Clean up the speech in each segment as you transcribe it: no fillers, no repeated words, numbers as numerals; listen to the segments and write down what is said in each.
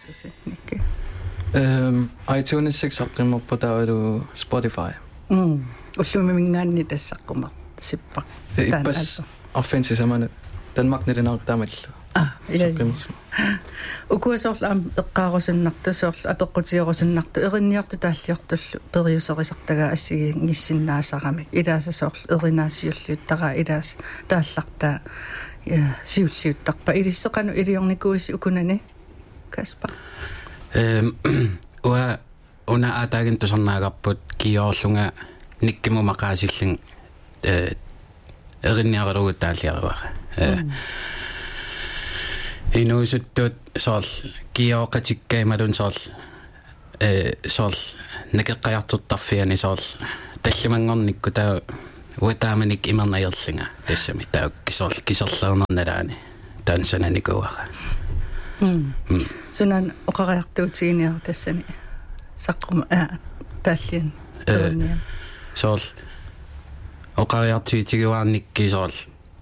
susi nikki iTunes siksaqqimmorpu taalu Spotify ullumiminggaanni tassaqqumaq sippaq ippas offensi samana Danmark nilinaaqtaamallu saqqimmersu ukuasorlaam eqqaarusinnartusoorlu apeqqutiorosinnartu erinniortu taalliortullu periuserisartaga assigi ngissinnaasarami ilaasasoorlu erinaassiulluuttaraa ilaas taallartaa siulliuttarpa ilisseqanu iliornikuisi ukunani Kasper una atagin tusarnaagarput kiorlunga nikkimu maqaasilling erinniarelugut taalliariwara inuusuttut soorl kioqatikkaimmalun soorl nakeqqajartertarfiani soorl tallimangornikku taa uataamanik imernajerlinga tassami taukki soorl kiserleernernalaani taansananikuara sunan oqariartuutigiiniar tassani saqquma taallien tuunniam soorl oqariartuitiguarnikki soorl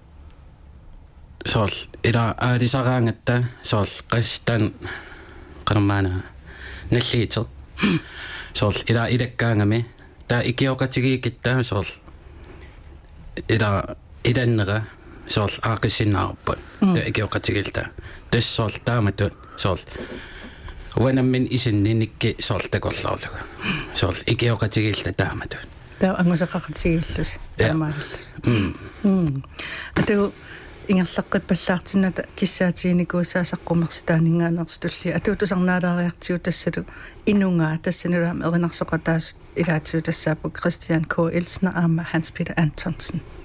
ila aalisaraangatta soorl qastan qarmaana nalliiter soorl ila ilakkaangami taa ikioqatigiikitta soorl ila ilannera soorl aaqissinnaarput taa ikioqatigilta tass soorl taamatut soorl wanammin isinni nikki soorl takorlaarlugu soorl ikioqatigilta taamatut taa angusaqaqatigillus taamaallus atu ingerlaqqippallaartinata kissaatiinikuussaasaqqumersitaaninngaanertulli atuutusarnaalaariartiu tassalu inungaa tassanulaam erinarsoqataas ilaatiutassaapu Christian K. Elsner aama Hans Peter Antonsen